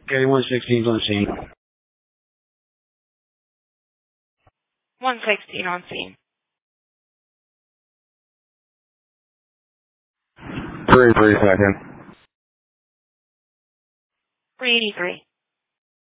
Okay, 116's on scene. 116 on scene. 3 seconds. 383.